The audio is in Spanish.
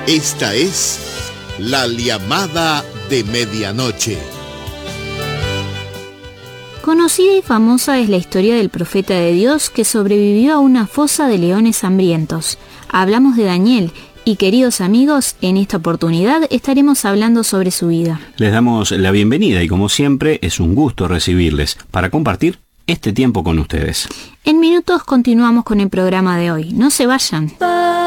Esta es La Llamada de Medianoche. Conocida y famosa es la historia del profeta de Dios que sobrevivió a una fosa de leones hambrientos. Hablamos de Daniel y, queridos amigos, en esta oportunidad estaremos hablando sobre su vida. Les damos la bienvenida y, como siempre, es un gusto recibirles para compartir este tiempo con ustedes. En minutos continuamos con el programa de hoy. No se vayan.